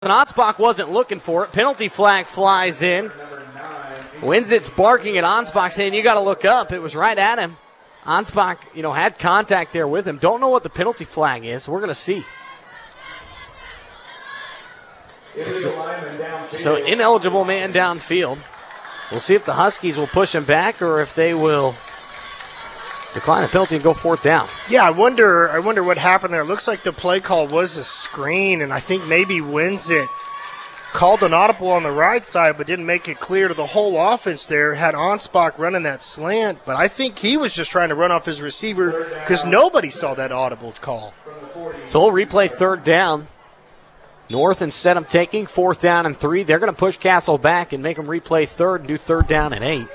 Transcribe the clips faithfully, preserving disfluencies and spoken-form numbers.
Ansbach wasn't looking for it. Penalty flag flies in. Winzit's barking at Ansbach, saying, you got to look up. It was right at him. Ansbach, you know, had contact there with him. Don't know what the penalty flag is. We're going to see. So, so ineligible man downfield. We'll see if the Huskies will push him back or if they will decline the penalty and go fourth down. Yeah, I wonder I wonder what happened there. It looks like the play call was a screen, and I think maybe Winzit called an audible on the right side but didn't make it clear to the whole offense there. Had Ansbach running that slant, but I think he was just trying to run off his receiver because nobody saw that audible call. So we'll replay third down. North instead of taking fourth down and three. They're going to push Castle back and make them replay third and do third down and eight.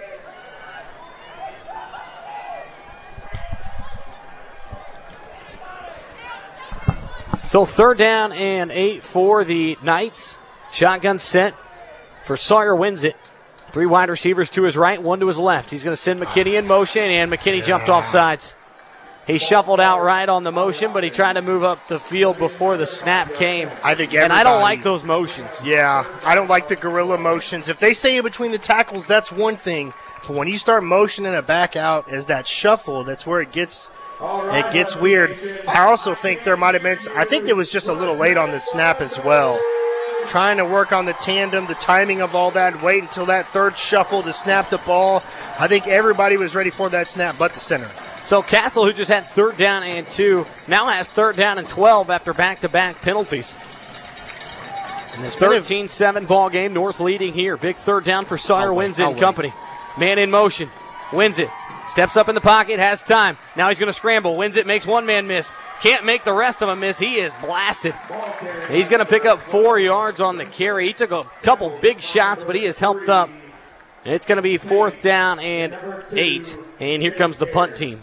So third down and eight for the Knights. Shotgun set for Sawyer Winzit. Three wide receivers to his right, one to his left. He's going to send McKinney in motion, and McKinney yeah. jumped off sides. He shuffled out right on the motion, but he tried to move up the field before the snap came. I think and I don't like those motions. Yeah, I don't like the gorilla motions. If they stay in between the tackles, that's one thing. But when you start motioning it back out as that shuffle, that's where it gets it gets weird. I also think there might have been – I think it was just a little late on the snap as well. Trying to work on the tandem, the timing of all that, wait until that third shuffle to snap the ball. I think everybody was ready for that snap but the center. So Castle, who just had third down and two, now has third down and twelve after back-to-back penalties. thirteen seven ball game, North leading here. Big third down for Sawyer Winzit and company. Man in motion. Winzit steps up in the pocket, has time. Now he's going to scramble. Winzit makes one man miss. Can't make the rest of them miss. He is blasted. He's going to pick up four yards on the carry. He took a couple big shots, but he has helped up. And it's going to be fourth down and eight. And here comes the punt team.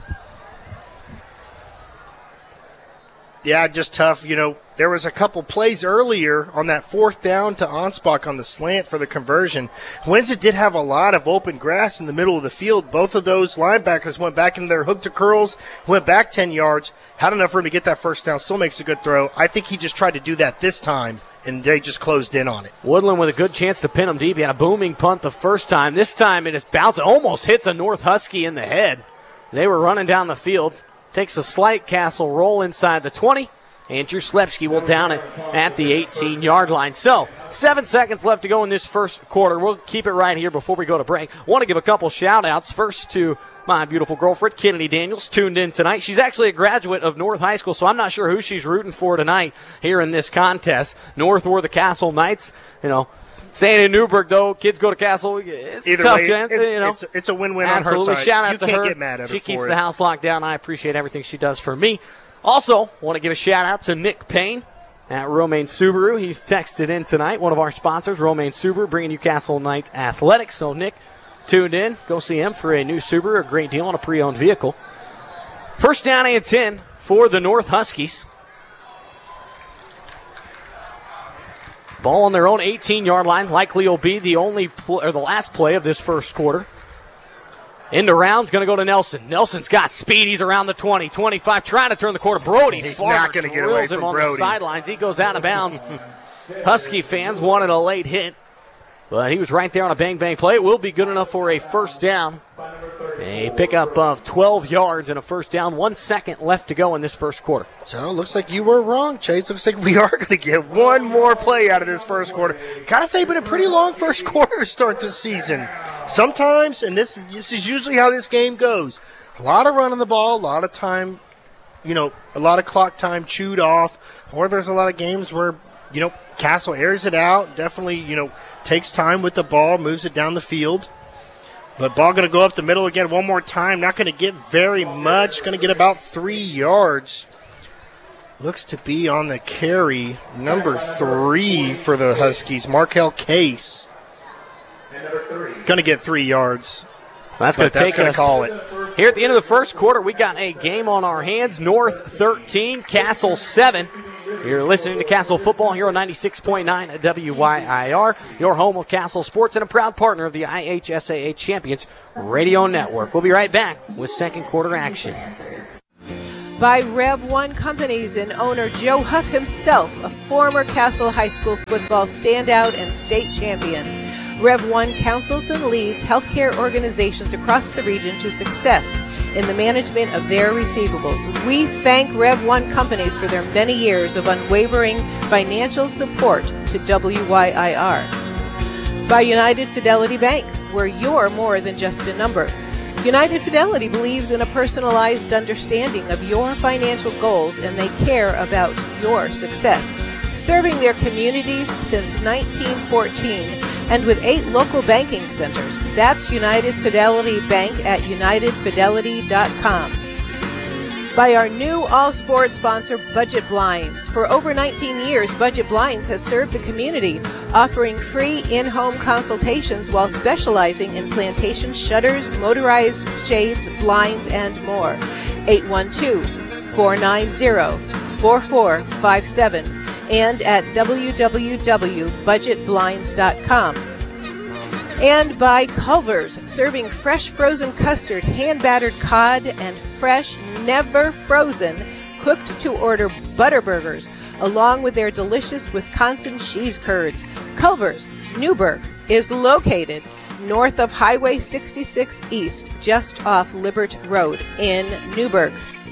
Yeah, just tough. You know, there was a couple plays earlier on that fourth down to Ansbach on the slant for the conversion. Winzit did have a lot of open grass in the middle of the field. Both of those linebackers went back into their hook to curls, went back ten yards, had enough room to get that first down, still makes a good throw. I think he just tried to do that this time, and they just closed in on it. Woodland with a good chance to pin him deep. He had a booming punt the first time. This time it is bounced, almost hits a North Husky in the head. They were running down the field. Takes a slight Castle roll inside the twenty. Andrew Slepsky will down it at the eighteen-yard line. So, seven seconds left to go in this first quarter. We'll keep it right here before we go to break. Want to give a couple shout-outs. First to my beautiful girlfriend, Kennedy Daniels, tuned in tonight. She's actually a graduate of North High School, so I'm not sure who she's rooting for tonight here in this contest. North or the Castle Knights, you know. Saying in Newburgh, though, kids go to Castle. It's Either a tough way, chance. It's, you know. it's, it's a win-win Absolutely. on her side. Shout out you to can't her. Get mad at she her keeps for the it. house locked down. I appreciate everything she does for me. Also, want to give a shout-out to Nick Payne at Romaine Subaru. He texted in tonight, one of our sponsors, Romaine Subaru, bringing you Castle Knights Athletics. So, Nick, tuned in. Go see him for a new Subaru, a great deal on a pre-owned vehicle. First down and ten for the North Huskies. Ball on their own eighteen-yard line. Likely will be the only pl- or the last play of this first quarter. Into rounds, going to go to Nelson. Nelson's got speed. He's around the twenty, twenty-five, trying to turn the corner. Brody He's Farmer not going to get away him from on Brody. the sidelines. He goes out of bounds. Husky fans wanted a late hit, but he was right there on a bang-bang play. It will be good enough for a first down. A pickup of twelve yards and a first down. One second left to go in this first quarter. So, looks like you were wrong, Chase. Looks like we are going to get one more play out of this first quarter. Gotta say, been a pretty long first quarter to start this season. Sometimes, and this, this is usually how this game goes, a lot of running the ball, a lot of time, you know, a lot of clock time chewed off, or there's a lot of games where, you know, Castle airs it out, definitely, you know, takes time with the ball, moves it down the field. But ball going to go up the middle again one more time. Not going to get very much. Going to get about three yards. Looks to be on the carry. Number three for the Huskies, Markel Case. Going to get three yards. That's going to take gonna us. Call it. Here at the end of the first quarter, we got a game on our hands. North thirteen, Castle seven. You're listening to Castle Football here on ninety-six point nine W Y I R, your home of Castle Sports and a proud partner of the I H S A A Champions Radio Network. We'll be right back with second quarter action. By Rev one Companies and owner Joe Huff himself, a former Castle High School football standout and state champion. Rev one counsels and leads healthcare organizations across the region to success in the management of their receivables. We thank Rev one Companies for their many years of unwavering financial support to W Y I R. By United Fidelity Bank, where you're more than just a number. United Fidelity believes in a personalized understanding of your financial goals, and they care about your success. Serving their communities since nineteen fourteen and with eight local banking centers. That's United Fidelity Bank at united fidelity dot com. By our new all-sport sponsor, Budget Blinds. For over nineteen years, Budget Blinds has served the community, offering free in-home consultations while specializing in plantation shutters, motorized shades, blinds, and more. eight one two, four nine zero, four four five seven and at w w w dot budget blinds dot com. And by Culver's, serving fresh frozen custard, hand-battered cod, and fresh, never frozen, cooked-to-order butter burgers, along with their delicious Wisconsin cheese curds. Culver's, Newburgh, is located north of Highway sixty-six East, just off Libert Road in Newburgh.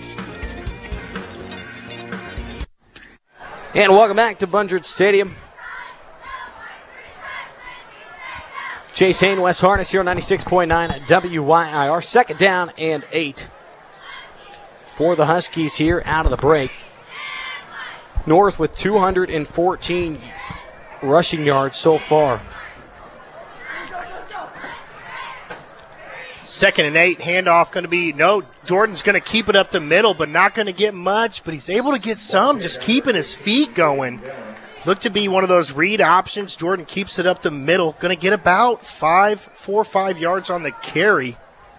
And welcome back to Bundred Stadium. Chase Hain, West Harness here on ninety-six point nine W Y I R. Second down and eight for the Huskies here out of the break. North with two hundred fourteen rushing yards so far. Second and eight, handoff going to be, no, Jordan's going to keep it up the middle, but not going to get much, but he's able to get some, just keeping his feet going. Look to be one of those read options. Jordan keeps it up the middle, going to get about five, four or five yards on the carry.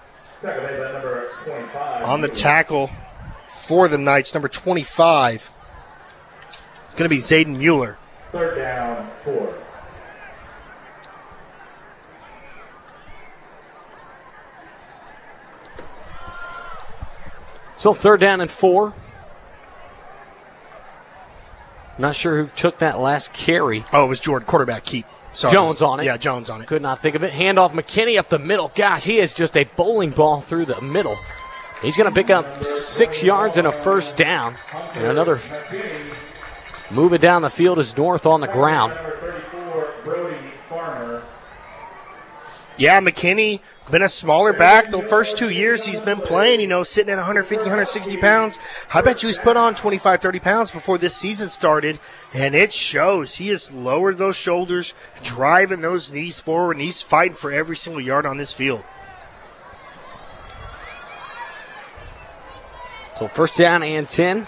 On the tackle for the Knights, number twenty-five. Going to be Zayden Mueller. Third down, four. So third down and four. Not sure who took that last carry. Oh, it was Jordan, quarterback keep. Sorry. Jones on it. Yeah, Jones on it. Could not think of it. Handoff McKinney up the middle. Gosh, he is just a bowling ball through the middle. He's going to pick up six yards and a first down. And another move it down the field is North on the ground. Yeah, McKinney, been a smaller back the first two years he's been playing, you know, sitting at one fifty, one sixty pounds. I bet you he's put on twenty-five, thirty pounds before this season started, and it shows. He has lowered those shoulders, driving those knees forward, and he's fighting for every single yard on this field. So first down and ten.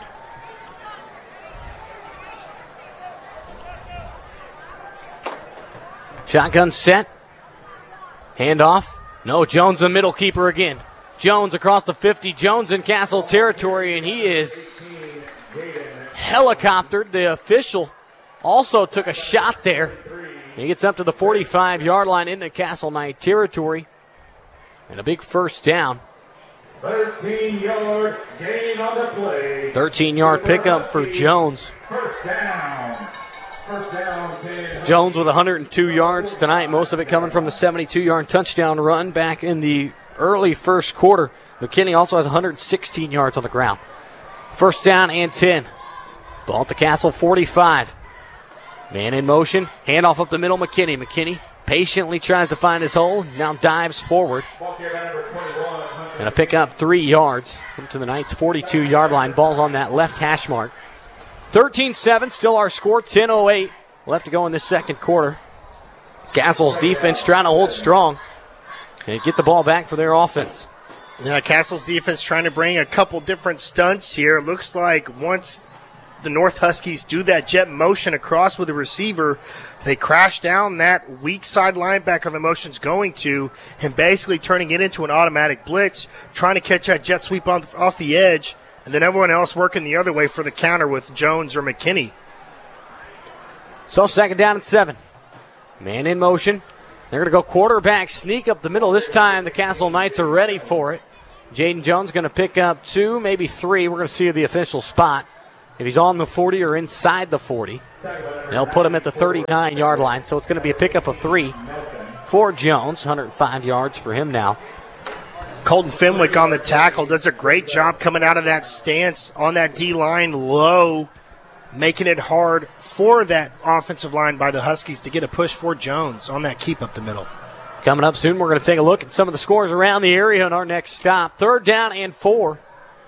Shotgun set. Handoff. No, Jones the middle keeper again. Jones across the fifty. Jones in Castle territory, and he is helicoptered. The official also took a shot there. He gets up to the forty-five-yard line into Castle Knight territory. And a big first down. thirteen-yard gain on the play. thirteen-yard pickup for Jones. First down. First down, ten. Jones with one hundred two yards tonight, most of it coming from the seventy-two-yard touchdown run back in the early first quarter. McKinney also has one hundred sixteen yards on the ground. First down and ten. Ball at the Castle forty-five. Man in motion. Handoff up the middle, McKinney. McKinney patiently tries to find his hole, now dives forward. And a pick up three yards. Up to the Knights' forty-two-yard line. Ball's on that left hash mark. thirteen seven, still our score, ten oh eight left to go in this second quarter. Castle's defense trying to hold strong and get the ball back for their offense. Yeah, Castle's defense trying to bring a couple different stunts here. It looks like once the North Huskies do that jet motion across with the receiver, they crash down that weak side linebacker the motion's going to and basically turning it into an automatic blitz, trying to catch that jet sweep on, off the edge, and then everyone else working the other way for the counter with Jones or McKinney. So second down and seven. Man in motion. They're going to go quarterback sneak up the middle. This time the Castle Knights are ready for it. Jaden Jones going to pick up two, maybe three. We're going to see the official spot. If he's on the forty or inside the forty, they'll put him at the thirty-nine-yard line. So it's going to be a pickup of three for Jones. one hundred five yards for him now. Colton Fenwick on the tackle does a great job coming out of that stance on that D-line low, making it hard for that offensive line by the Huskies to get a push for Jones on that keep up the middle. Coming up soon, we're going to take a look at some of the scores around the area in our next stop. Third down and four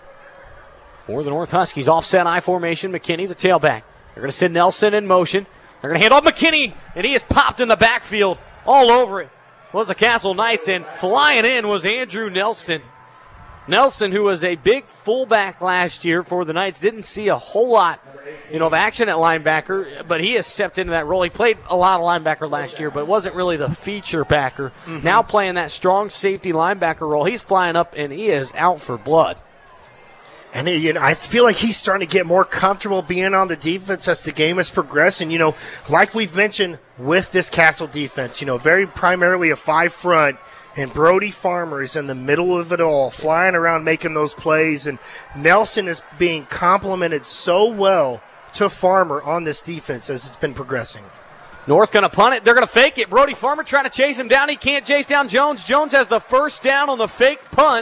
for the North Huskies. Offset I formation. McKinney, the tailback. They're going to send Nelson in motion. They're going to hand off McKinney, and he is popped in the backfield all over it. Was the Castle Knights, and flying in was Andrew Nelson. Nelson, who was a big fullback last year for the Knights, didn't see a whole lot, you know, of action at linebacker, but he has stepped into that role. He played a lot of linebacker last year, but wasn't really the feature backer. Mm-hmm. Now playing that strong safety linebacker role, he's flying up, and he is out for blood. And, you know, I feel like he's starting to get more comfortable being on the defense as the game is progressing. You know, like we've mentioned with this Castle defense, you know, very primarily a five front, and Brody Farmer is in the middle of it all, flying around making those plays. And Nelson is being complimented so well to Farmer on this defense as it's been progressing. North going to punt it. They're going to fake it. Brody Farmer trying to chase him down. He can't chase down Jones. Jones has the first down on the fake punt.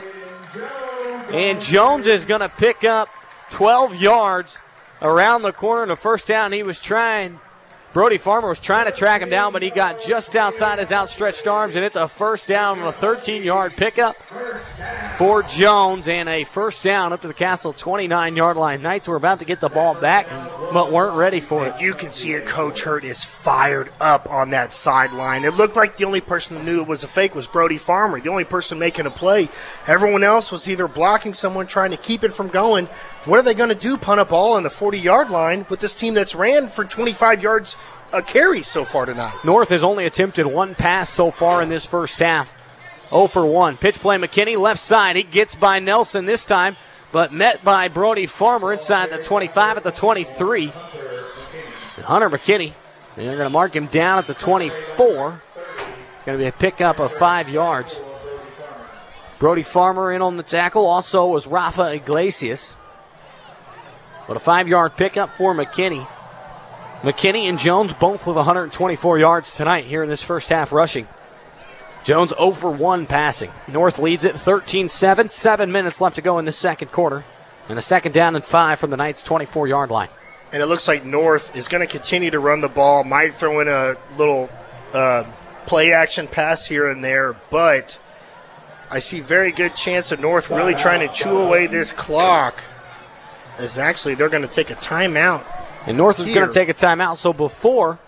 And Jones is going to pick up twelve yards around the corner in the first down. He was trying, Brody Farmer was trying to track him down, but he got just outside his outstretched arms, and it's a first down on a thirteen-yard pickup for Jones, and a first down up to the Castle twenty-nine-yard line. Knights were about to get the ball back, but weren't ready for it. You can see it. Coach Hurt is fired up on that sideline. It looked like the only person who knew it was a fake was Brody Farmer, the only person making a play. Everyone else was either blocking someone, trying to keep it from going. What are they going to do, punt a ball on the forty-yard line with this team that's ran for twenty-five yards a carry so far tonight? North has only attempted one pass so far in this first half. oh for one. Pitch play McKinney, left side. He gets by Nelson this time, but met by Brody Farmer inside the twenty-five at the twenty-three. Hunter McKinney, and they're going to mark him down at the twenty-four. Going to be a pickup of five yards. Brody Farmer in on the tackle. Also was Rafa Iglesias. But a five-yard pickup for McKinney. McKinney and Jones both with one hundred twenty-four yards tonight here in this first half rushing. Jones oh for one passing. North leads it thirteen seven. Seven minutes left to go in the second quarter. And a second down and five from the Knights' twenty-four-yard line. And it looks like North is going to continue to run the ball. Might throw in a little uh, play-action pass here and there. But I see very good chance of North really trying to chew away this clock. As actually they're going to take a timeout. And North is going to take a timeout. So before,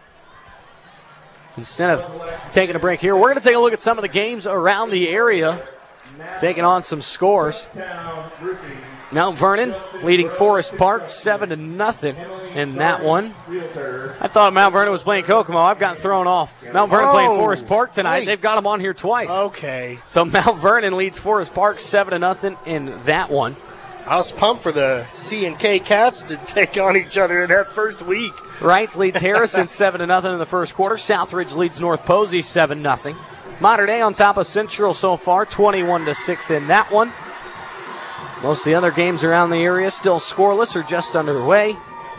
instead of taking a break here, we're going to take a look at some of the games around the area, taking on some scores. Mount Vernon leading Forest Park seven to nothing in that one. I thought Mount Vernon was playing Kokomo. I've gotten thrown off. Mount Vernon oh, playing Forest Park tonight. Wait. They've got them on here twice. Okay. So Mount Vernon leads Forest Park seven to nothing in that one. I was pumped for the C and K Cats to take on each other in that first week. Wrights leads Harrison seven to nothing in the first quarter. Southridge leads North Posey seven nothing. Mater Dei on top of Central so far, twenty-one to six in that one. Most of the other games around the area still scoreless or just underway.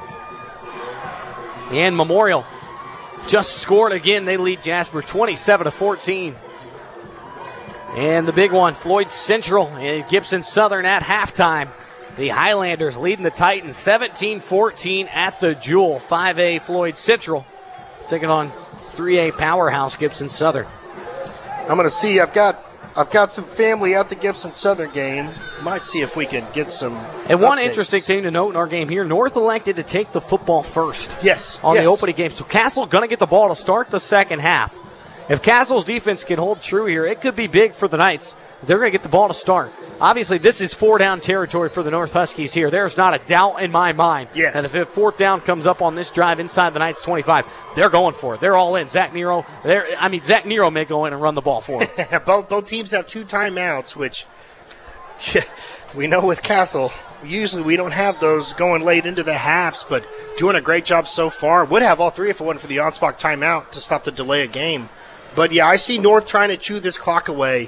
And Memorial just scored again. They lead Jasper twenty-seven to fourteen. And the big one, Floyd Central and Gibson Southern at halftime. The Highlanders leading the Titans seventeen fourteen at the Jewel. five A Floyd Central taking on three A powerhouse Gibson Southern. I'm going to see. I've got I've got some family at the Gibson Southern game. Might see if we can get some. And one updates. Interesting thing to note in our game here: North elected to take the football first. Yes. On yes. the opening game, so Castle going to get the ball to start the second half. If Castle's defense can hold true here, it could be big for the Knights. They're going to get the ball to start. Obviously, this is four-down territory for the North Huskies here. There's not a doubt in my mind. Yes. And if a fourth down comes up on this drive inside the Knights' twenty-five, they're going for it. They're all in. Zach Nero, they're, I mean, Zach Nero may go in and run the ball for them. both, both teams have two timeouts, which yeah, we know with Castle, usually we don't have those going late into the halves, but doing a great job so far. Would have all three if it wasn't for the Onspach timeout to stop the delay of game. But, yeah, I see North trying to chew this clock away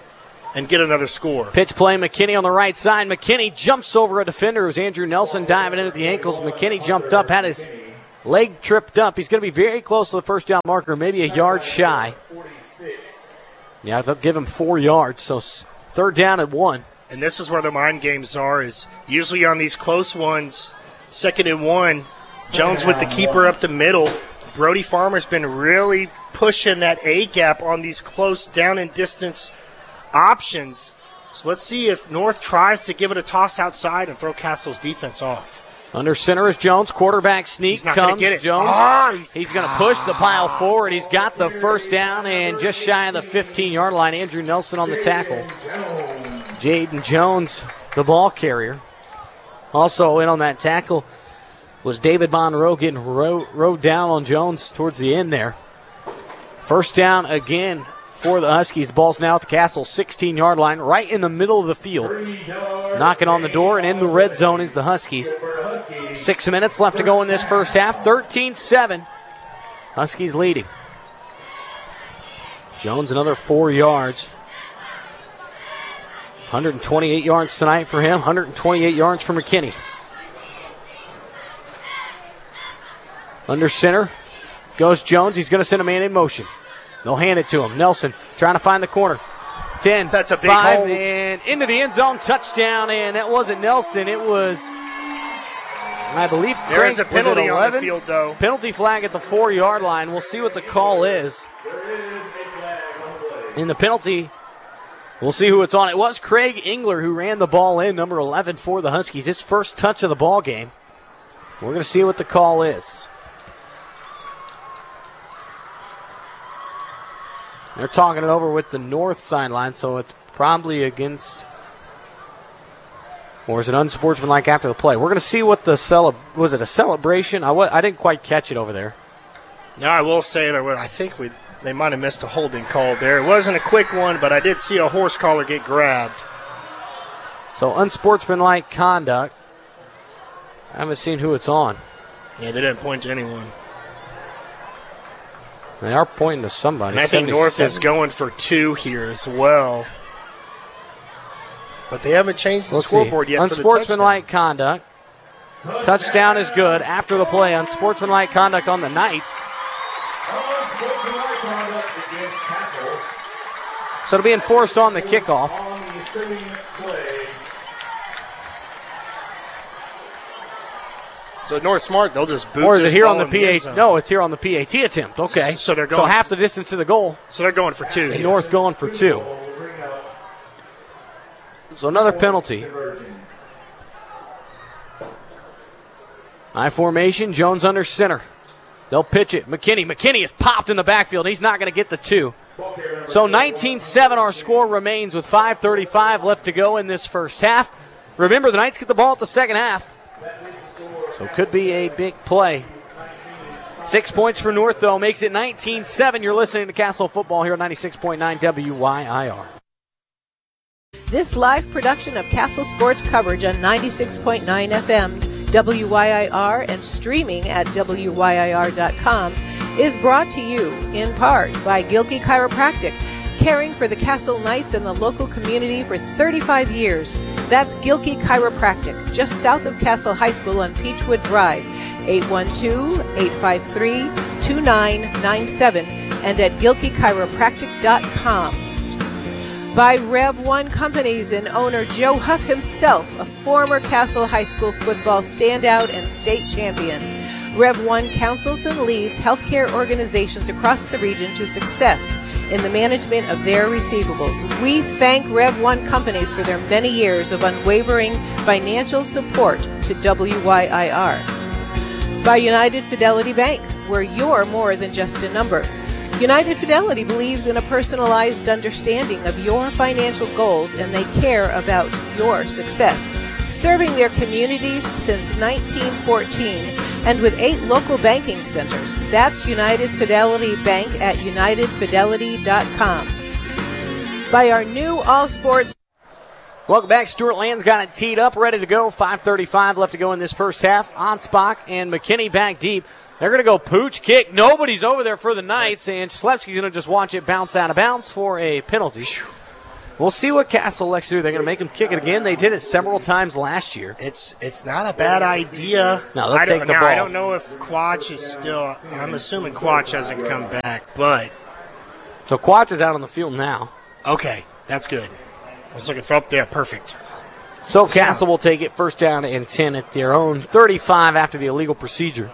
and get another score. Pitch play, McKinney on the right side. McKinney jumps over a defender. It was Andrew Nelson diving in at the ankles. McKinney jumped up, had his leg tripped up. He's going to be very close to the first down marker, maybe a yard shy. Yeah, they'll give him four yards, so third down at one. And this is where the mind games are, is usually on these close ones, second and one, Jones with the keeper up the middle. Brody Farmer's been really pushing that A gap on these close down and distance options. So let's see if North tries to give it a toss outside and throw Castle's defense off. Under center is Jones. Quarterback sneak He's not comes. gonna get it. Jones. Oh, he's he's going to push the pile forward. He's got the first down and just shy of the fifteen-yard line. Andrew Nelson on the tackle. Jaden Jones, the ball carrier. Also in on that tackle was David Monroe getting rode, rode down on Jones towards the end there. First down again for the Huskies. The ball's now at the Castle sixteen-yard line, right in the middle of the field. Knocking on the door, and in the red zone is the Huskies. Six minutes left to go in this first half. thirteen seven. Huskies leading. Jones another four yards. one hundred twenty-eight yards tonight for him. one hundred twenty-eight yards for McKinney. Under center goes Jones. He's going to send a man in motion. They'll hand it to him. Nelson trying to find the corner. ten, That's a big five, hold. and into the end zone. Touchdown, and that wasn't Nelson. It was, I believe, Craig. There is a Was it penalty on the eleven? field, though. Penalty flag at the four-yard line. We'll see what the call is. In the penalty, we'll see who it's on. It was Craig Engler who ran the ball in, number eleven for the Huskies. His first touch of the ball game. We're going to see what the call is. They're talking it over with the north sideline, so it's probably against, or is it unsportsmanlike after the play? We're going to see what the cele- was it a celebration? I w- I didn't quite catch it over there. Now I will say that I think we they might have missed a holding call there. It wasn't a quick one, but I did see a horse collar get grabbed. So unsportsmanlike conduct. I haven't seen who it's on. Yeah, they didn't point to anyone. They are pointing to somebody. And I think North is seventy-seven. going for two here as well. But they haven't changed the Let's scoreboard see. yet for the Unsportsmanlike conduct. Touchdown is good after the play. Unsportsmanlike conduct on the Knights. Unsportsmanlike conduct against Castle So it'll be enforced on the kickoff. on the ensuing play. So North Smart, they'll just boot Or is it this here ball on the in P A T? end zone. No, it's here on the P A T attempt. Okay. So they're So going- half the distance to the goal. So they're going for two And here. North going for two. So another penalty. I formation. Jones under center. They'll pitch it. McKinney. McKinney is popped in the backfield. He's not going to get the two. So nineteen seven our score remains with five thirty-five left to go in this first half. Remember, the Knights get the ball at the second half. So could be a big play. Six points for North, though, makes it nineteen seven. You're listening to Castle Football here on ninety-six point nine W Y I R. This live production of Castle Sports coverage on ninety-six point nine F M, W Y I R, and streaming at W Y I R dot com is brought to you in part by Gilkey Chiropractic, caring for the Castle Knights and the local community for thirty-five years. That's Gilkey Chiropractic, just south of Castle High School on Peachwood Drive, eight one two, eight five three, two nine nine seven, and at Gilkey Chiropractic dot com. By Rev one Companies and owner Joe Huff himself, a former Castle High School football standout and state champion. Rev one counsels and leads healthcare organizations across the region to success in the management of their receivables. We thank Rev one Companies for their many years of unwavering financial support to W Y I R. By United Fidelity Bank, where you're more than just a number. United Fidelity believes in a personalized understanding of your financial goals, and they care about your success. Serving their communities since nineteen fourteen, and with eight local banking centers. That's United Fidelity Bank at united fidelity dot com. By our new All Sports. Welcome back. Stuart Land's got it teed up, ready to go. five thirty-five left to go in this first half. Onspach and McKinney back deep. They're going to go pooch kick. Nobody's over there for the Knights, and Schlepsky's going to just watch it bounce out of bounds for a penalty. We'll see what Castle elects to do. They're going to make him kick it again. They did it several times last year. It's it's not a bad idea. No, let's I don't, take the now, ball. I don't know if Quatch is still. I'm assuming Quatch hasn't come back, but So Quatch is out on the field now. okay, that's good. I was looking for up there. Perfect. So Castle will take it first down and ten at their own thirty-five after the illegal procedure.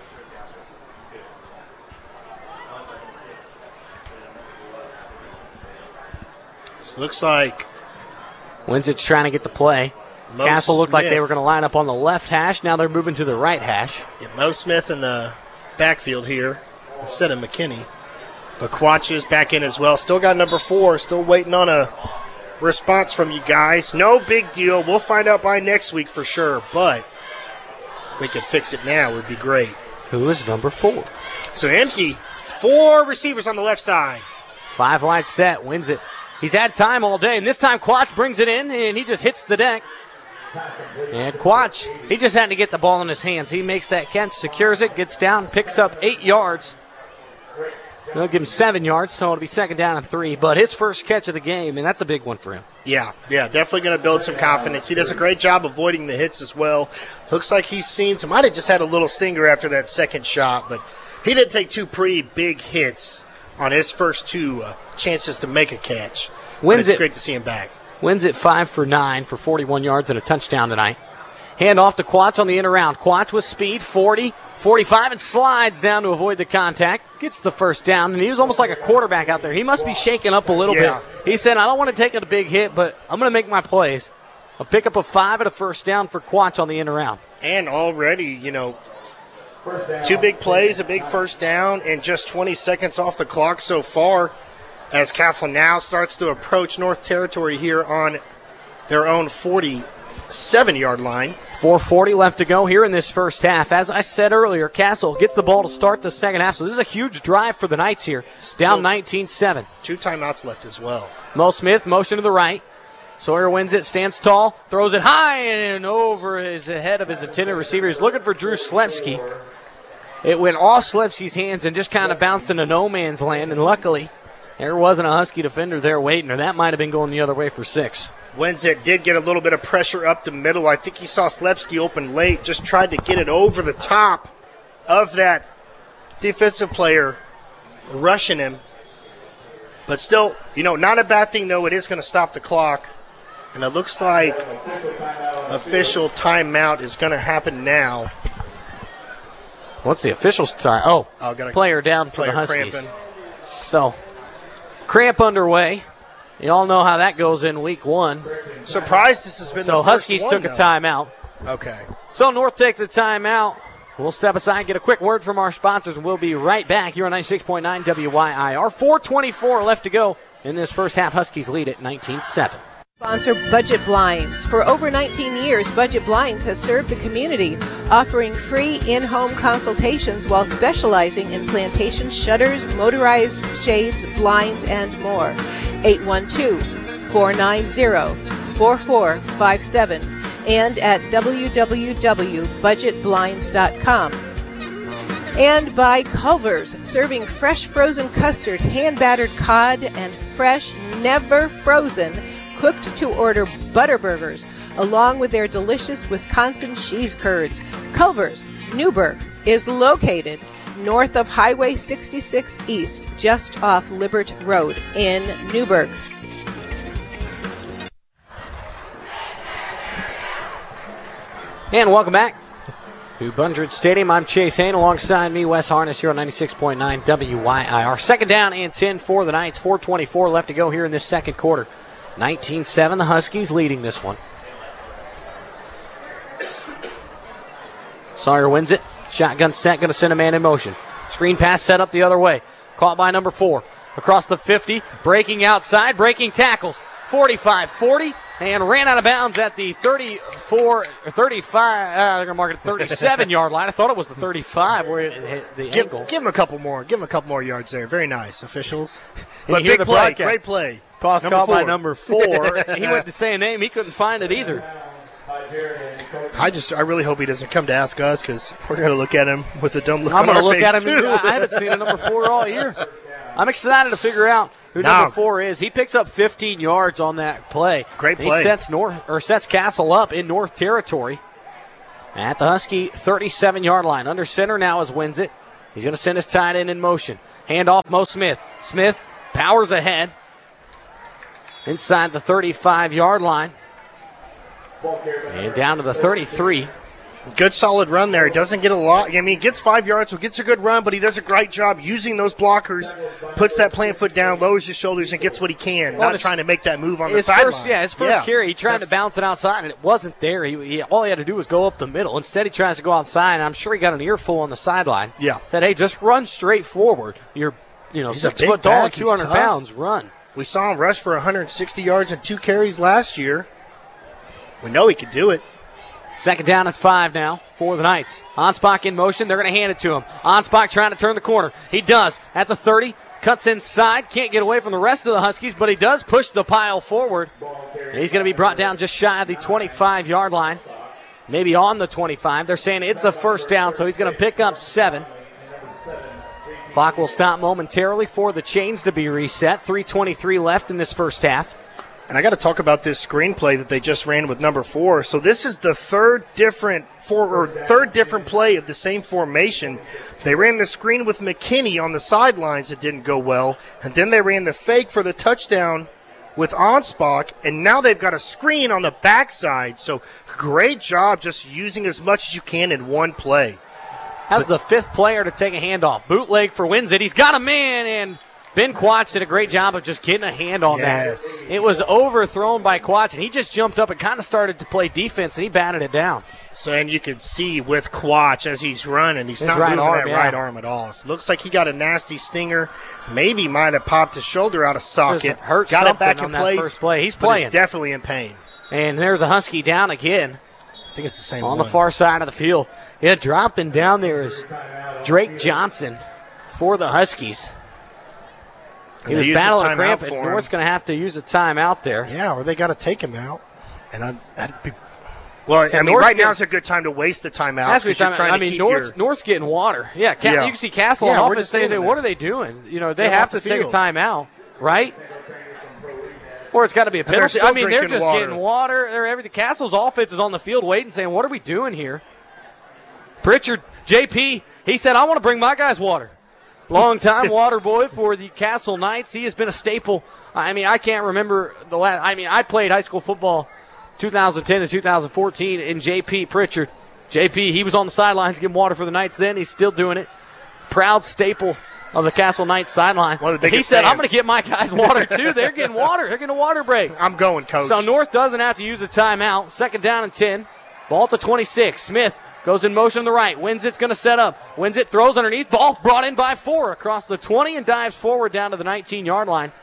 So looks like Winsett's trying to get the play. Mo Castle looked like they Smith. were going to line up on the left hash. Now they're moving to the right hash. Yeah, Mo Smith in the backfield here instead of McKinney. But Quatch is back in as well. Still got number four. Still waiting on a response from you guys. No big deal. We'll find out by next week for sure. But if we could fix it now, it would be great. Who is number four? So empty. Four receivers on the left side. Five wide set, wins it. He's had time all day, and this time Quatch brings it in, and he just hits the deck. And Quatch, he just had to get the ball in his hands. He makes that catch, secures it, gets down, picks up eight yards. They'll give him seven yards, so it'll be second down and three. But his first catch of the game, and that's a big one for him. Yeah, yeah, definitely going to build some confidence. He does a great job avoiding the hits as well. Looks like he's seen some. Might have just had a little stinger after that second shot, but he did take two pretty big hits on his first two uh, chances to make a catch. Wins it's it. great to see him back. Wins it five for nine for forty-one yards and a touchdown tonight. Hand off to Quatch on the in around. Quatch with speed, forty, forty-five, and slides down to avoid the contact. Gets the first down, and he was almost like a quarterback out there. He must be shaken up a little Yeah. bit. He said, I don't want to take a big hit, but I'm going to make my plays. A pick up a five and a first down for Quatch on the in around. And already, you know, two big plays, a big first down, and just twenty seconds off the clock so far as Castle now starts to approach North Territory here on their own forty-seven-yard line. four forty left to go here in this first half. As I said earlier, Castle gets the ball to start the second half, so this is a huge drive for the Knights here. Down nineteen seven. Two timeouts left as well. Mo Smith, motion to the right. Sawyer wins it, stands tall, throws it high and over his head of his intended receiver. He's looking for Drew Slepsky. It went off Slepsky's hands and just kind of bounced into no man's land, and luckily there wasn't a Husky defender there waiting, or that might have been going the other way for six. Wenzet did get a little bit of pressure up the middle. I think he saw Slepsky open late, just tried to get it over the top of that defensive player rushing him. But still, you know, not a bad thing, though. It is going to stop the clock. And it looks like official timeout is going to happen now. What's the official's time? Oh, Oh, got a player down for player the Huskies. cramping. So, cramp underway. You all know how that goes in week one. Surprised this has been So the first Huskies one, took a though. timeout. Okay. So North takes a timeout. We'll step aside, get a quick word from our sponsors, and we'll be right back here on ninety-six point nine W Y I R. four twenty-four left to go in this first half. Huskies lead at nineteen seven. Sponsor Budget Blinds. For over nineteen years, Budget Blinds has served the community, offering free in-home consultations while specializing in plantation shutters, motorized shades, blinds, and more. eight one two, four nine zero, four four five seven and at w w w dot budget blinds dot com. And by Culver's, serving fresh frozen custard, hand-battered cod, and fresh, never frozen, cooked to order butter burgers, along with their delicious Wisconsin cheese curds. Culver's, Newburgh, is located north of Highway sixty-six East, just off Libert Road in Newburgh. And welcome back to Bundred Stadium. I'm Chase Hain. Alongside me, Wes Harness here on ninety-six point nine W Y I R. Second down and ten for the Knights. four twenty-four left to go here in this second quarter. nineteen seven, the Huskies leading this one. Sawyer wins it. Shotgun set, going to send a man in motion. Screen pass set up the other way. Caught by number four. Across the fifty, breaking outside, breaking tackles. forty-five forty, and ran out of bounds at the thirty-four, thirty-five, uh, they're going to mark it thirty-seven-yard line. I thought it was the thirty-five where it hit the Give, ankle. give him a couple more. Give him a couple more yards there. Very nice, officials. And But you hear big the play. broadcast. Great play. Pass Number called by four. number four. He went to say a name. He couldn't find it either. I just, I really hope he doesn't come to ask us because we're going to look at him with a dumb look I'm on going to our look face at him. too. And, I haven't seen a number four all year. I'm excited to figure out who No. number four is. He picks up fifteen yards on that play. Great He play. sets North or sets Castle up in North territory at the Husky thirty-seven-yard line. Under center now is Winsett. He's going to send his tight end in motion. Hand off Mo Smith. Smith powers ahead inside the thirty-five-yard line and down to the thirty-three. Good solid run there. He doesn't get a lot. I mean, he gets five yards, so gets a good run, but he does a great job using those blockers, puts that plant foot down, lowers his shoulders, and gets what he can, Well, not his- trying to make that move on the His sideline. first, yeah, his first carry, he tried to bounce it outside, and it wasn't there. He, he all he had to do was go up the middle. Instead, he tries to go outside, and I'm sure he got an earful on the sideline. Yeah. Said, "Hey, just run straight forward. You're, you know, He's a six big foot tall, back. He's two hundred tough. pounds. Run." We saw him rush for one hundred sixty yards and two carries last year. We know he could do it. Second down and five now for the Knights. Onspach in motion. They're going to hand it to him. Onspach trying to turn the corner. He does at the thirty. Cuts inside. Can't get away from the rest of the Huskies, but he does push the pile forward. And he's going to be brought down just shy of the twenty-five-yard line. Maybe on the twenty-five. They're saying it's a first down, so he's going to pick up seven. Clock will stop momentarily for the chains to be reset. three twenty-three left in this first half. And I got to talk about this screenplay that they just ran with number four. So this is the third different for or third different play of the same formation. They ran the screen with McKinney on the sidelines. It didn't go well, and then they ran the fake for the touchdown with Onspach, and now they've got a screen on the backside. So great job just using as much as you can in one play. How's the fifth player to take a handoff? Bootleg for Winsett. He's got a man, and Ben Quatch did a great job of just getting a hand on Yes. that. It was overthrown by Quatch, and he just jumped up and kind of started to play defense, and he batted it down. So, and you can see with Quatch as he's running, he's His not right moving arm, that yeah. right arm at all. So looks like he got a nasty stinger. Maybe might have popped his shoulder out of socket. Just hurt got it back something in on that place. first play. He's but playing. definitely in pain. And there's a Husky down again I think it's the same on one. the far side of the field. Yeah, dropping down there is Drake Johnson for the Huskies. He And they was used the battling a timeout cramp, for and him. North's going to have to use a timeout there. Yeah, or they got to take him out. And I, that'd be. Well, I mean, North's right now getting- is a good time to waste the timeout. Has to be 'cause you're time. trying I to mean, keep North's, your- North's getting water. Yeah, Ca- Yeah. you can see Castle Yeah, on we're offense just saying, doing what that. are they doing? You know, they Get them have off to the take a field. timeout, right? Or it's got to be a they're penalty. still I mean, they're drinking just water. getting water. They're everything. Castle's offense is on the field waiting, saying, what are we doing here? Pritchard, J P, he said, I want to bring my guys water. Long-time water boy for the Castle Knights. He has been a staple. I mean, I can't remember the last. I mean, I played high school football two thousand ten to two thousand fourteen in J P Pritchard. J P, he was on the sidelines giving water for the Knights then. He's still doing it. Proud staple of the Castle Knights sideline. One of the He biggest said, I'm fans. going to get my guys water, too. They're getting water. They're getting a water break. I'm going, coach. So North doesn't have to use a timeout. Second down and ten. Ball to twenty-six. Smith goes in motion to the right. Winsett's going to set up. Winsett throws underneath. Ball brought in by four across the twenty and dives forward down to the nineteen-yard line.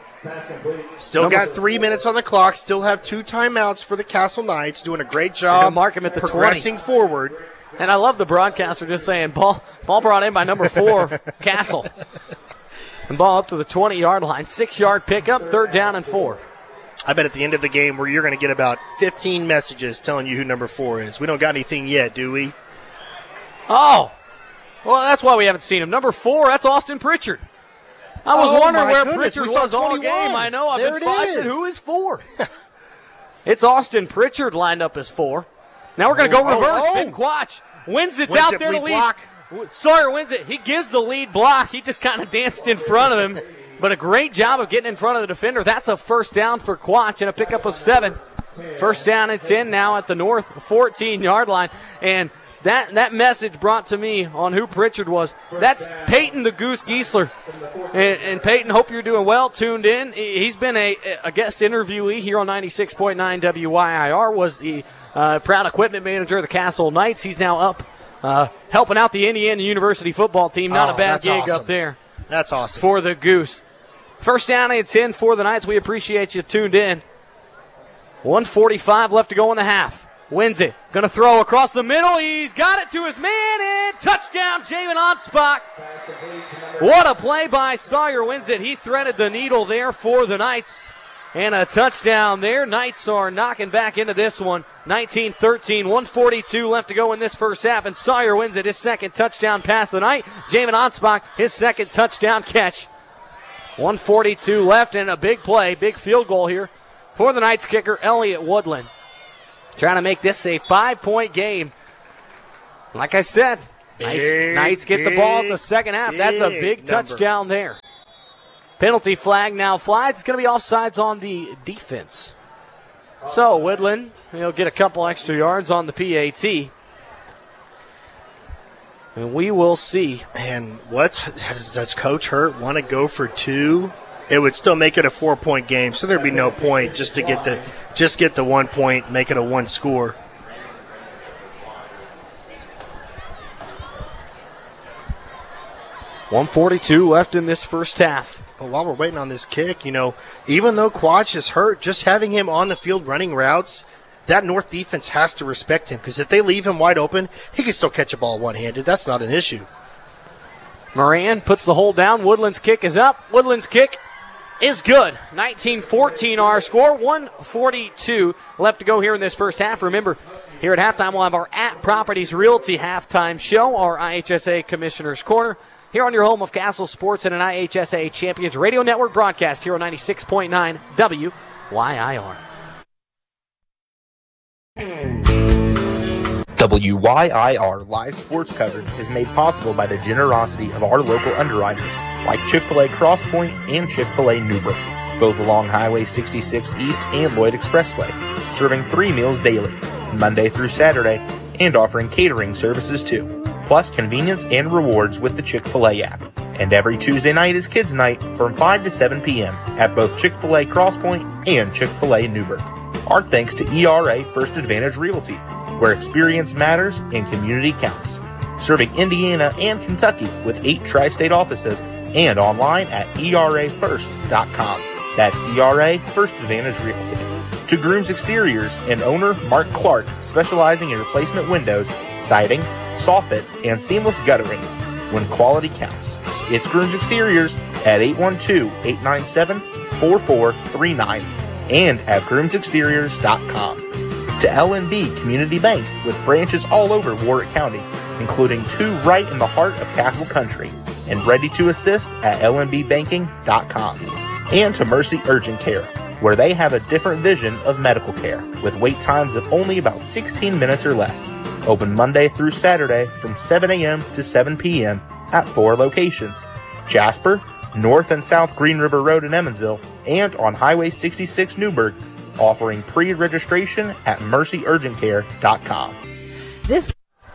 Still Number got f- three minutes on the clock. Still have two timeouts for the Castle Knights. Doing a great They're job. gonna mark him at the progressing forward. And I love the broadcaster just saying, ball, ball brought in by number four, Castle. And ball up to the twenty-yard line. Six-yard pickup, third down and four. I bet at the end of the game where you're going to get about fifteen messages telling you who number four is. We don't got anything yet, do we? Oh, well, that's why we haven't seen him. Number four, that's Austin Pritchard. I was Oh, wondering my where goodness, Pritchard we saw was all twenty-one. game. I know. I've There been it I said, is. who is four? It's Austin Pritchard lined up as four. Now we're going to go Oh, reverse. oh. Ben Quatch. Winsett's Winsett out there to lead lead. block. Sawyer Winsett, he gives the lead block. He just kind of danced in front of him. But a great job of getting in front of the defender. That's a first down for Quatch and a pickup of seven. First down and ten now at the North fourteen-yard line. And that, that message brought to me on who Pritchard was. That's Peyton the Goose Giesler. And, and Peyton, hope you're doing well, tuned in. He- He's been a, a guest interviewee here on ninety-six point nine W Y I R, was the uh, proud equipment manager of the Castle Knights. He's now up uh, helping out the Indiana University football team. Not Oh, a bad that's gig awesome. up there That's awesome. for the Goose. First down and ten for the Knights. We appreciate you tuned in. one forty-five left to go in the half. Wins it. Going to throw across the middle. He's got it to his man, and touchdown, Jamin Onspach. What a play by Sawyer Winsett. He threaded the needle there for the Knights. And a touchdown there. Knights are knocking back into this one. nineteen thirteen, one forty-two left to go in this first half. And Sawyer Winsett, his second touchdown pass of the night. Jamin Onspach, his second touchdown catch. one forty-two left and a big play, big field goal here for the Knights kicker, Elliott Woodland. Trying to make this a five-point game. Like I said, Knights, Big, Knights get the ball in the second half. That's a big big touchdown there. Penalty flag now flies. It's going to be offsides on the defense. So Woodland, he'll get a couple extra yards on the P A T. And we will see. And what does Coach Hurt want to go for two? It would still make it a four-point game, so there'd be no point just to get the just get the one point, make it a one score. one forty-two left in this first half. But while we're waiting on this kick, you know, even though Quach is hurt, just having him on the field running routes, that North defense has to respect him, because if they leave him wide open, he can still catch a ball one-handed. That's not an issue. Moran puts the hold down. Woodland's kick is up. Woodland's kick is good. nineteen fourteen our score. one forty-two left to go here in this first half. Remember, here at halftime we'll have our At Properties Realty halftime show, our I H S A Commissioner's Corner, here on your home of Castle Sports and an I H S A Champions Radio Network broadcast here on ninety-six point nine W Y I R. W Y I R live sports coverage is made possible by the generosity of our local underwriters, like Chick-fil-A Cross Point and Chick-fil-A Newbrook, both along Highway sixty-six East and Lloyd Expressway, serving three meals daily, Monday through Saturday, and offering catering services too, plus convenience and rewards with the Chick-fil-A app. And every Tuesday night is Kids Night from five to seven p.m. at both Chick-fil-A Cross Point and Chick-fil-A Newbrook. Our thanks to E R A First Advantage Realty, where experience matters and community counts. Serving Indiana and Kentucky with eight tri-state offices and online at E R A first dot com. That's E R A First Advantage Realty. To Grooms Exteriors and owner Mark Clark, specializing in replacement windows, siding, soffit, and seamless guttering. When quality counts. It's Grooms Exteriors at eight one two, eight nine seven, four four three nine and at grooms exteriors dot com. To L N B Community Bank with branches all over Warwick County, including two right in the heart of Castle Country, and ready to assist at L N B banking dot com. And to Mercy Urgent Care, where they have a different vision of medical care, with wait times of only about sixteen minutes or less. Open Monday through Saturday from seven a.m. to seven p.m. at four locations: Jasper, North and South Green River Road in Emmonsville, and on Highway sixty-six Newburgh, offering pre-registration at mercy urgent care dot com. This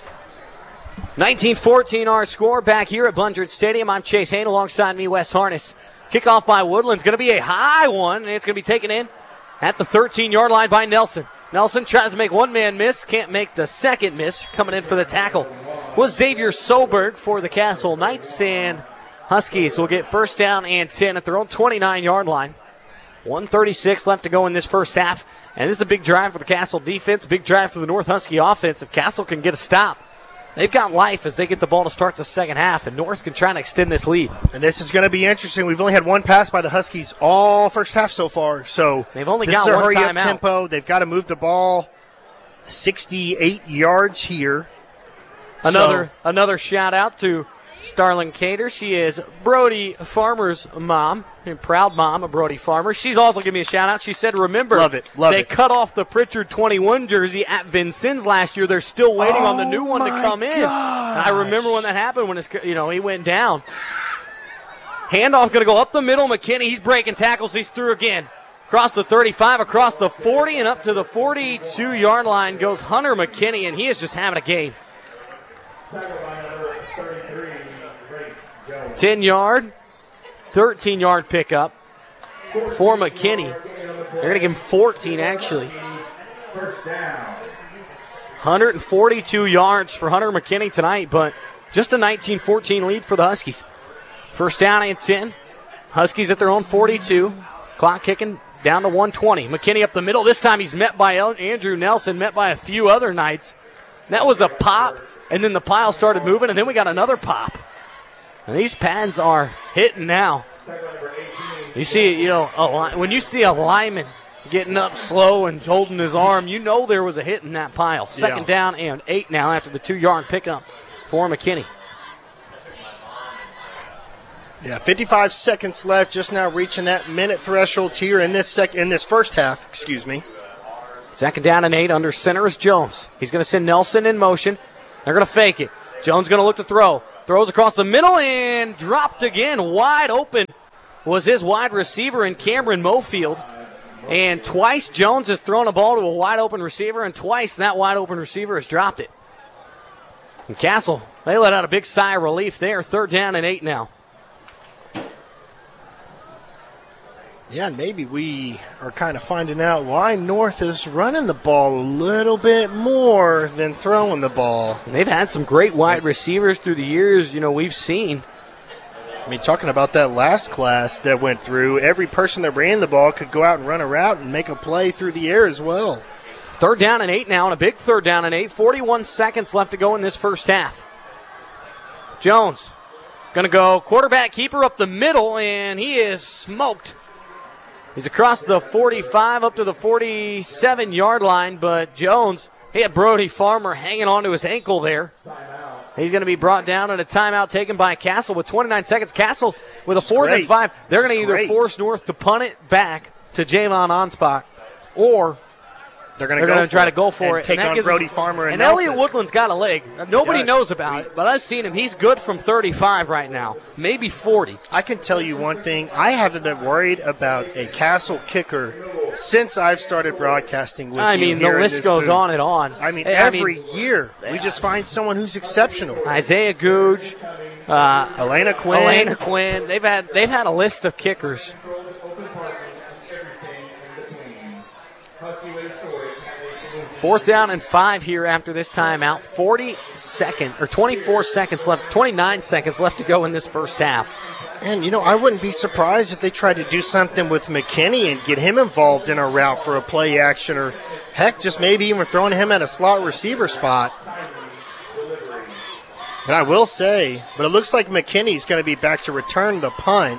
nineteen fourteen our score back here at Bundred Stadium. I'm Chase Hain, alongside me, Wes Harness. Kickoff by Woodland's going to be a high one, and it's going to be taken in at the thirteen-yard line by Nelson. Nelson tries to make one man miss, can't make the second miss. Coming in for the tackle was Xavier Soberg for the Castle Knights, and Huskies will get first down and ten at their own twenty-nine-yard line. one thirty-six left to go in this first half, and this is a big drive for the Castle defense, big drive for the North Husky offense. If Castle can get a stop, they've got life as they get the ball to start the second half, and North can try to extend this lead. And this is going to be interesting. We've only had one pass by the Huskies all first half so far, so they've only this got is a one hurry-up timeout. tempo. They've got to move the ball sixty-eight yards here. Another So- another shout out to Starling Cater. She is Brody Farmer's mom, and proud mom of Brody Farmer. She's also giving me a shout out. She said, remember, Love it, love they it. cut off the Pritchard twenty-one jersey at Vincennes last year. They're still waiting on the new Oh one to my come in. And I remember when that happened, when it's, you know, he went down. Handoff going to go up the middle. McKinney, he's breaking tackles. He's through again. Across the thirty-five, across the forty, and up to the forty-two-yard line goes Hunter McKinney, and he is just having a game. ten-yard, thirteen-yard pickup for McKinney. They're going to give him fourteen, actually. one forty-two yards for Hunter McKinney tonight, but just a nineteen fourteen lead for the Huskies. First down and ten. Huskies at their own forty-two. Clock kicking down to one twenty. McKinney up the middle. This time he's met by Andrew Nelson, met by a few other Knights. That was a pop, and then the pile started moving, and then we got another pop. And these pads are hitting now. You see, you know, a li- when you see a lineman getting up slow and holding his arm, you know there was a hit in that pile. Second Yeah. down and eight now after the two-yard pickup for McKinney. Yeah, fifty-five seconds left, just now reaching that minute threshold here in this sec- in this first half, excuse me. Second down and eight, under center is Jones. He's going to send Nelson in motion. They're going to fake it. Jones going to look to throw. Throws across the middle and dropped again. Wide open was his wide receiver in Cameron Mofield. And twice Jones has thrown a ball to a wide open receiver, and twice that wide open receiver has dropped it. And Castle, they let out a big sigh of relief there. Third down and eight now. Yeah, maybe we are kind of finding out why North is running the ball a little bit more than throwing the ball. And they've had some great wide receivers through the years, you know, we've seen. I mean, talking about that last class that went through, every person that ran the ball could go out and run a route and make a play through the air as well. Third down and eight now, and a big third down and eight. forty-one seconds left to go in this first half. Jones going to go quarterback keeper up the middle, and he is smoked. He's across the forty-five up to the forty-seven-yard line, but Jones, he had Brody Farmer hanging onto his ankle there. He's going to be brought down and a timeout taken by Castle with twenty-nine seconds. Castle with a fourth and five. They're going to either great. force North to punt it back to Javon Onspach, or they're going to try to go for and it. Take and on gives, Brody Farmer and, and Nelson. Elliott Woodland's got a leg. Nobody does. knows about it, but I've seen him. He's good from thirty-five right now, maybe forty. I can tell you one thing. I haven't been worried about a Castle kicker since I've started broadcasting with I you mean, the here in list this goes booth. on and on. I mean, I every mean, year we just find someone who's exceptional. Isaiah Googe, uh, Elena Quinn. Elena Quinn. They've had they've had a list of kickers. Fourth down and five here after this timeout. forty seconds or twenty-four seconds left, twenty-nine seconds left to go in this first half. And, you know, I wouldn't be surprised if they tried to do something with McKinney and get him involved in a route for a play action, or, heck, just maybe even throwing him at a slot receiver spot. But I will say, but it looks like McKinney's going to be back to return the punt.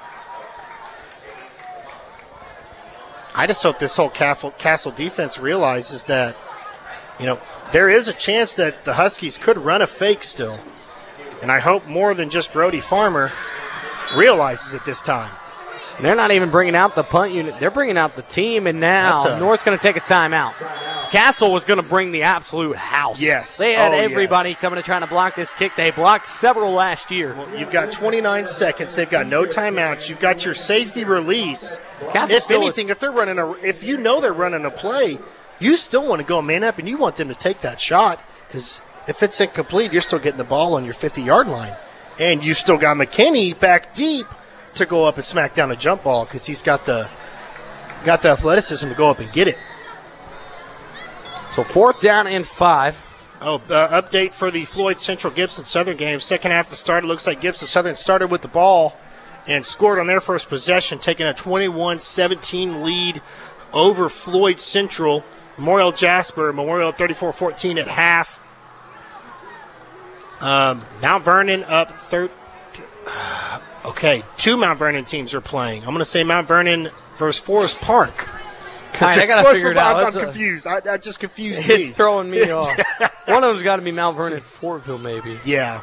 I just hope this whole Castle defense realizes that, you know, there is a chance that the Huskies could run a fake still. And I hope more than just Brody Farmer realizes it this time. They're not even bringing out the punt unit. They're bringing out the team, and now a, North's going to take a timeout. Castle was going to bring the absolute house. Yes. They had oh, everybody yes. coming to trying to block this kick. They blocked several last year. Well, you've got twenty-nine seconds. They've got no timeouts. You've got your safety release. Castle if still anything, if they're running a, if you know they're running a play, you still want to go man up, and you want them to take that shot, because if it's incomplete, you're still getting the ball on your fifty-yard line. And you still got McKinney back deep to go up and smack down a jump ball, because he's got the got the athleticism to go up and get it. So fourth down and five. Oh, uh, update for the Floyd Central Gibson Southern game. Second half has started. Looks like Gibson Southern started with the ball and scored on their first possession, taking a twenty-one seventeen lead over Floyd Central. Memorial Jasper, Memorial thirty-four fourteen at half. Um, Mount Vernon up third. Okay, two Mount Vernon teams are playing. I'm going to say Mount Vernon versus Forest Park. All right, I got to figure it out. I'm, That's I'm a- confused. I, that just confused me. It's throwing me off. One of them's got to be Mount Vernon Fortville, maybe. Yeah.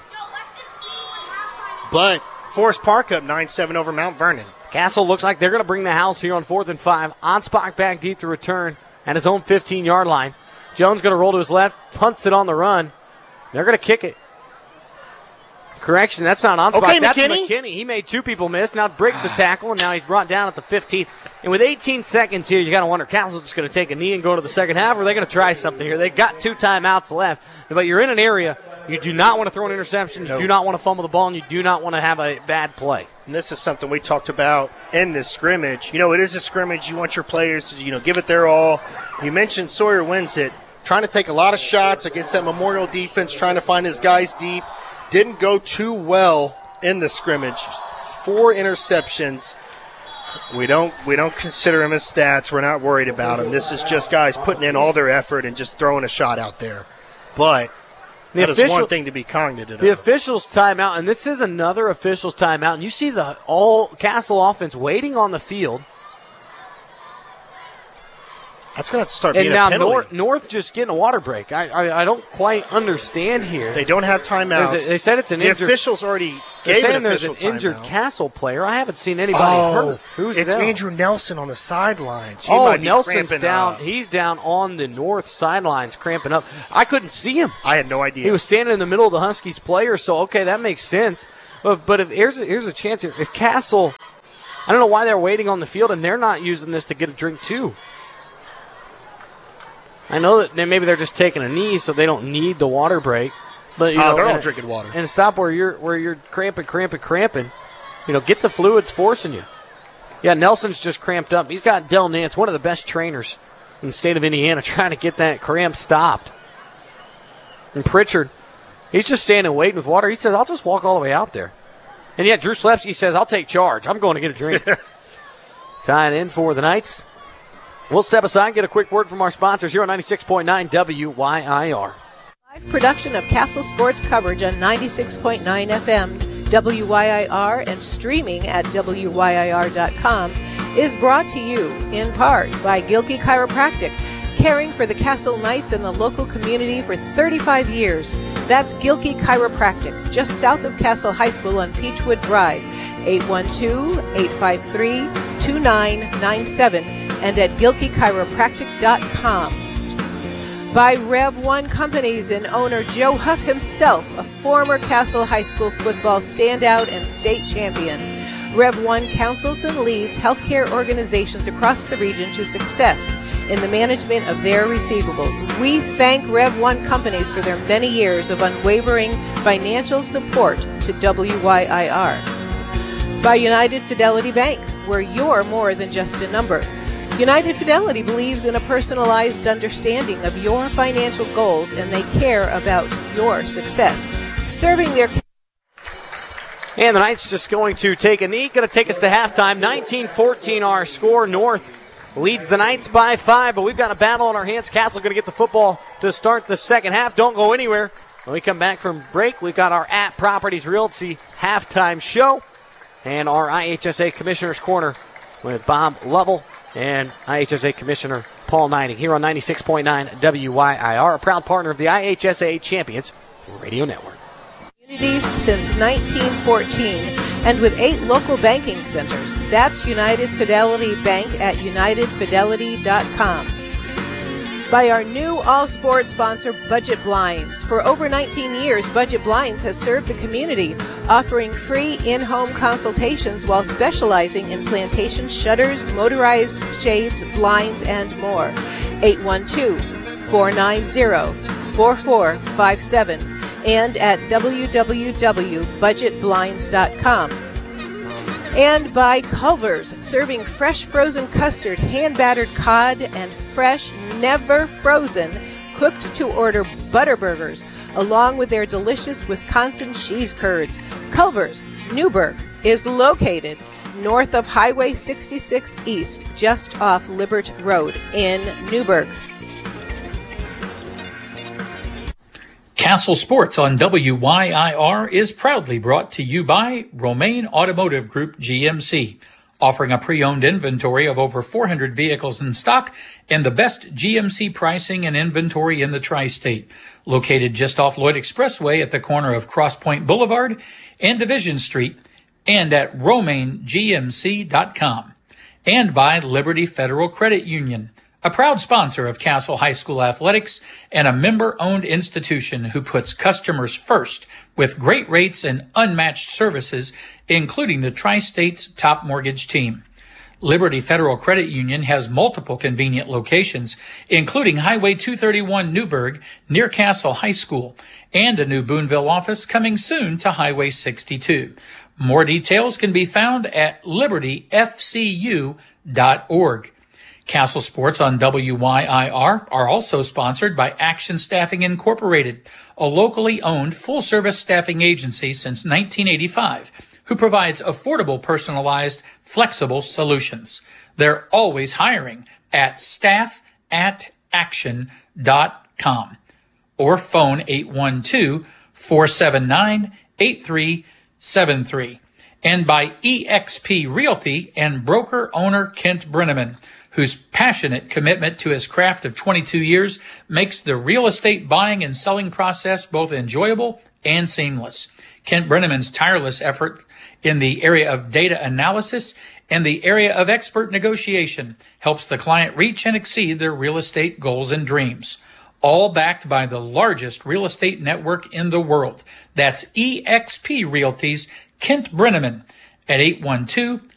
But Forest Park up nine seven over Mount Vernon. Castle looks like they're going to bring the house here on fourth and five. Onspach back deep to return at his own fifteen-yard line. Jones going to roll to his left, punts it on the run. They're going to kick it. Correction, that's not Onspach. Okay, that's McKinney. McKinney. He made two people miss. Now breaks the tackle, and now he's brought down at the fifteen. And with eighteen seconds here, you got to wonder, Castle's just going to take a knee and go to the second half, or are they going to try something here? They've got two timeouts left, but you're in an area you do not want to throw an interception, you Nope. do not want to fumble the ball, and you do not want to have a bad play. And this is something we talked about in this scrimmage. You know, it is a scrimmage. You want your players to, you know, give it their all. You mentioned Sawyer Winsett trying to take a lot of shots against that Memorial defense, trying to find his guys deep. Didn't go too well in the scrimmage. Four interceptions. We don't we don't consider him as stats. We're not worried about him. This is just guys putting in all their effort and just throwing a shot out there. But The that is official- one thing to be cognizant The of. officials timeout, and this is another officials timeout, and you see the all Castle offense waiting on the field. That's going to have to start And being now a penalty. North, North just getting a water break. I, I I don't quite understand here. They don't have timeouts. There's a- they said it's an the injured. officials already They're gave saying an there's official an injured timeout. Castle player. I haven't seen anybody Oh, hurt. Who's it's that? Andrew Nelson on the sidelines. He Oh, might be Nelson's cramping down. up. He's down on the North sidelines, cramping up. I couldn't see him. I had no idea. He was standing in the middle of the Huskies players, so okay, that makes sense. But but if here's a, here's a chance here. If Castle, I don't know why they're waiting on the field and they're not using this to get a drink too. I know that they, maybe they're just taking a knee, so they don't need the water break. But you Oh, know, they're all and- drinking water. And stop where you're where you're cramping, cramping, cramping. You know, get the fluids forcing you. Yeah, Nelson's just cramped up. He's got Del Nance, one of the best trainers in the state of Indiana, trying to get that cramp stopped. And Pritchard, he's just standing waiting with water. He says, I'll just walk all the way out there. And yet Drew Slepsky says, I'll take charge. I'm going to get a drink. Tying in for the Knights. We'll step aside and get a quick word from our sponsors here on ninety-six point nine W Y I R. Live production of Castle Sports coverage on ninety-six point nine F M, W Y I R, and streaming at W Y I R dot com is brought to you in part by Gilkey Chiropractic, caring for the Castle Knights and the local community for thirty-five years. That's Gilkey Chiropractic, just south of Castle High School on Peachwood Drive, eight one two, eight five three, two nine nine seven, and at Gilkey Chiropractic dot com. By Rev one Companies and owner Joe Huff himself, a former Castle High School football standout and state champion. Rev one counsels and leads healthcare organizations across the region to success in the management of their receivables. We thank Rev one Companies for their many years of unwavering financial support to W Y I R. By United Fidelity Bank, where you're more than just a number. United Fidelity believes in a personalized understanding of your financial goals, and they care about your success. Serving their And the Knights just going to take a knee, going to take us to halftime. nineteen fourteen our score. North leads the Knights by five, but we've got a battle on our hands. Castle going to get the football to start the second half. Don't go anywhere. When we come back from break, we've got our At Properties Realty halftime show and our I H S A Commissioner's Corner with Bob Lovell and I H S A Commissioner Paul Knighting here on ninety-six point nine W Y I R, a proud partner of the I H S A Champions Radio Network. communities since nineteen fourteen, and with eight local banking centers. That's United Fidelity Bank at united fidelity dot com. By our new all-sport sponsor, Budget Blinds. For over nineteen years, Budget Blinds has served the community, offering free in-home consultations while specializing in plantation shutters, motorized shades, blinds, and more. eight one two, four nine zero, four four five seven and at w w w dot budget blinds dot com. And by Culver's, serving fresh frozen custard, hand-battered cod, and fresh, never frozen, cooked-to-order Butterburgers, along with their delicious Wisconsin cheese curds. Culver's, Newburgh, is located north of Highway sixty-six East, just off Libert Road in Newburgh. Castle Sports on W Y I R is proudly brought to you by Romaine Automotive Group G M C, offering a pre-owned inventory of over four hundred vehicles in stock and the best G M C pricing and inventory in the tri-state. Located just off Lloyd Expressway at the corner of Cross Point Boulevard and Division Street, and at romaine g m c dot com. And by Liberty Federal Credit Union, a proud sponsor of Castle High School athletics and a member-owned institution who puts customers first with great rates and unmatched services, including the Tri-State's top mortgage team. Liberty Federal Credit Union has multiple convenient locations, including Highway two thirty-one Newburgh near Castle High School, and a new Boonville office coming soon to Highway sixty-two. More details can be found at liberty f c u dot org. Castle Sports on W Y I R are also sponsored by Action Staffing Incorporated, a locally owned full-service staffing agency since nineteen eighty-five, who provides affordable, personalized, flexible solutions. They're always hiring at staff at action dot com or phone eight one two, four seven nine, eight three seven three. And by E X P Realty and broker owner Kent Brenneman, whose passionate commitment to his craft of twenty-two years makes the real estate buying and selling process both enjoyable and seamless. Kent Brenneman's tireless effort in the area of data analysis and the area of expert negotiation helps the client reach and exceed their real estate goals and dreams. All backed by the largest real estate network in the world. That's E X P Realty's Kent Brenneman at eight one two,